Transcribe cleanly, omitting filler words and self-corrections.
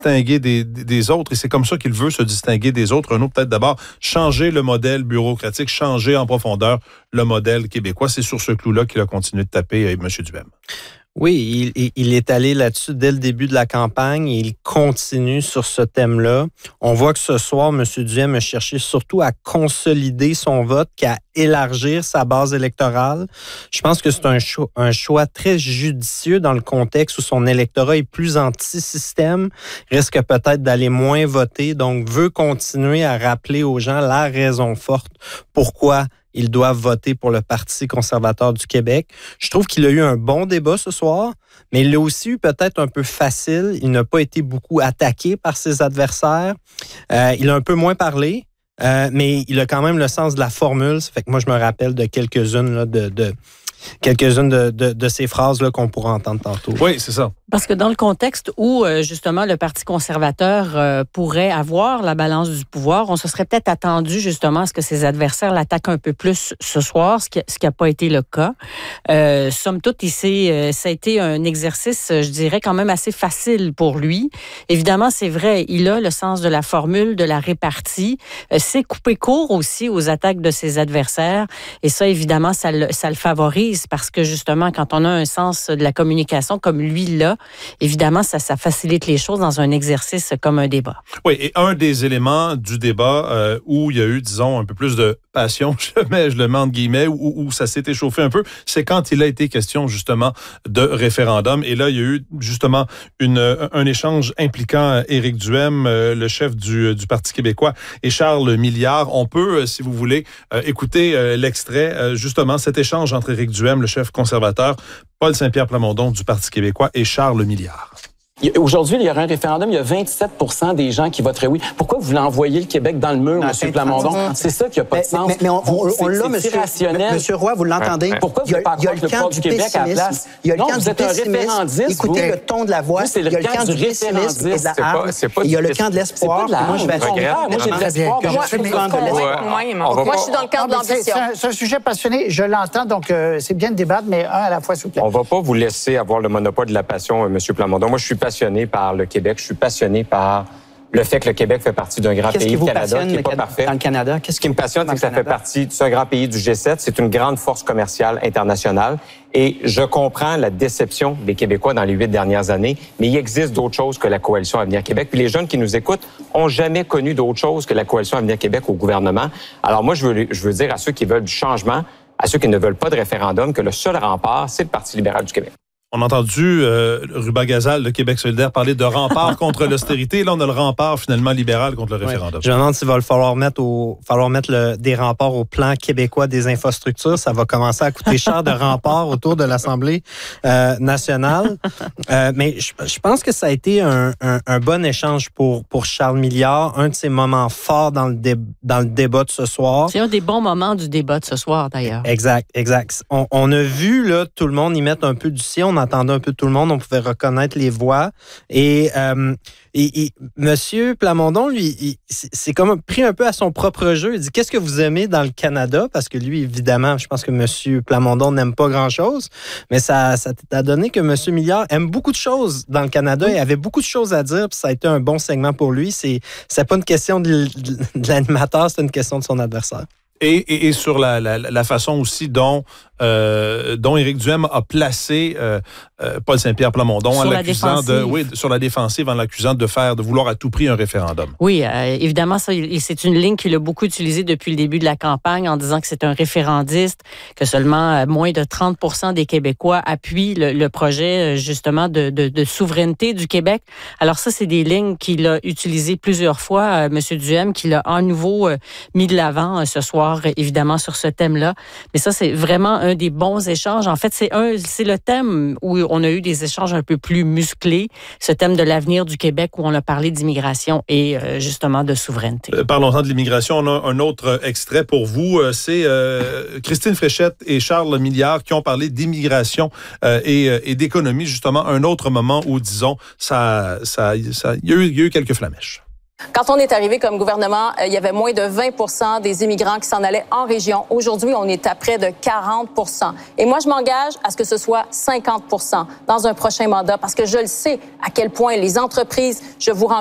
distinguer des autres et c'est comme ça qu'il veut se distinguer des autres. Un autre, peut-être d'abord, changer le modèle bureaucratique, changer en profondeur le modèle québécois. C'est sur ce clou-là qu'il a continué de taper M. Duhem. Oui, il est allé là-dessus dès le début de la campagne et il continue sur ce thème-là. On voit que ce soir, M. Duhem a cherché surtout à consolider son vote qu'à élargir sa base électorale. Je pense que c'est un choix très judicieux dans le contexte où son électorat est plus anti-système, risque peut-être d'aller moins voter, donc veut continuer à rappeler aux gens la raison forte pourquoi ils doivent voter pour le Parti conservateur du Québec. Je trouve qu'il a eu un bon débat ce soir, mais il l'a aussi eu peut-être un peu facile. Il n'a pas été beaucoup attaqué par ses adversaires. Il a un peu moins parlé, mais il a quand même le sens de la formule. Ça fait que moi, je me rappelle de quelques-unes là, de ces phrases là, qu'on pourra entendre tantôt. Oui, c'est ça. Parce que dans le contexte où, justement, le Parti conservateur pourrait avoir la balance du pouvoir, on se serait peut-être attendu, justement, à ce que ses adversaires l'attaquent un peu plus ce soir, ce qui n'a pas été le cas. Somme toute, ça a été un exercice, je dirais, quand même assez facile pour lui. Évidemment, c'est vrai, il a le sens de la formule, de la répartie. C'est coupé court aussi aux attaques de ses adversaires. Et ça, évidemment, ça le favorise parce que, justement, quand on a un sens de la communication comme lui l'a, évidemment, ça facilite les choses dans un exercice comme un débat. Oui, et un des éléments du débat où il y a eu, disons, un peu plus de passion, je le mets entre guillemets, où ça s'est échauffé un peu, c'est quand il a été question, justement, de référendum. Et là, il y a eu, justement, un échange impliquant Éric Duhem, le chef du Parti québécois, et Charles Milliard. On peut, si vous voulez, écouter l'extrait, justement, cet échange entre Éric Duhem, le chef conservateur, Paul Saint-Pierre Plamondon du Parti québécois et Charles Milliard. Aujourd'hui, il y aurait un référendum, il y a 27 % des gens qui voteraient oui. Pourquoi vous voulez envoyer le Québec dans le mur, M. Plamondon? C'est ça qui n'a pas de sens. Mais on l'a, Monsieur Roy, vous l'entendez? Pourquoi vous ne pas croire le port du Québec à la place? Il y a le non, camp vous du êtes un pessimisme. référendiste. Écoutez le ton de la voix. C'est le camp du référendisme et de la harme. Il y a le camp de l'espoir. Moi, je vais Moi, j'ai de l'espoir. Moi, je suis dans le camp de l'ambition. C'est un sujet passionné, je l'entends, donc c'est bien de débattre, mais un à la fois, s'il vous plaît. On ne va pas vous laisser avoir le monopole de la passion, M. Plamondon. Moi, je suis passionné par le Québec. Je suis passionné par le fait que le Québec fait partie d'un grand pays, le Canada, qui n'est pas parfait. Dans le Canada, Ce qui me passionne, c'est que ça fait partie d'un grand pays du G7. C'est une grande force commerciale internationale. Et je comprends la déception des Québécois dans les 8 dernières années, mais il existe d'autres choses que la Coalition Avenir Québec. Puis les jeunes qui nous écoutent ont jamais connu d'autre chose que la Coalition Avenir Québec au gouvernement. Alors moi, je veux dire à ceux qui veulent du changement, à ceux qui ne veulent pas de référendum, que le seul rempart, c'est le Parti libéral du Québec. On a entendu Ruba Gazal de Québec solidaire parler de rempart contre l'austérité. Là, on a le rempart finalement libéral contre le référendum. Je me demande s'il va falloir mettre des remparts au plan québécois des infrastructures. Ça va commencer à coûter cher de remparts autour de l'Assemblée nationale. Mais je pense que ça a été un bon échange pour Charles Milliard. Un de ses moments forts dans le débat de ce soir. C'est un des bons moments du débat de ce soir, d'ailleurs. Exact. On a vu là, tout le monde y mettre un peu du sien. On entendait un peu tout le monde, on pouvait reconnaître les voix. Et M. Plamondon, lui, c'est comme pris un peu à son propre jeu. Il dit, qu'est-ce que vous aimez dans le Canada? Parce que lui, évidemment, je pense que M. Plamondon n'aime pas grand-chose, mais ça t'a donné que M. Milliard aime beaucoup de choses dans le Canada et avait beaucoup de choses à dire, puis ça a été un bon segment pour lui. C'est pas une question de l'animateur, c'est une question de son adversaire. Et sur la façon aussi dont Éric Duhem a placé Paul Saint-Pierre Plamondon en l'accusant sur la défensive, en l'accusant de vouloir à tout prix un référendum. Oui, évidemment, ça, c'est une ligne qu'il a beaucoup utilisée depuis le début de la campagne en disant que c'est un référendiste, que seulement moins de 30 % des Québécois appuient le projet justement de souveraineté du Québec. Alors ça, c'est des lignes qu'il a utilisées plusieurs fois, M. Duhem, qu'il a à nouveau mis de l'avant ce soir, évidemment, sur ce thème-là. Mais ça, c'est vraiment un des bons échanges. En fait, c'est le thème où on a eu des échanges un peu plus musclés, ce thème de l'avenir du Québec où on a parlé d'immigration et justement de souveraineté. Parlons-en de l'immigration. On a un autre extrait pour vous. C'est Christine Fréchette et Charles Milliard qui ont parlé d'immigration et d'économie. Justement, un autre moment où, disons, il y a eu quelques flamèches. Quand on est arrivé comme gouvernement, il y avait moins de 20 des immigrants qui s'en allaient en région. Aujourd'hui, on est à près de 40 Et moi, je m'engage à ce que ce soit 50 dans un prochain mandat parce que je le sais à quel point les entreprises, je vous rends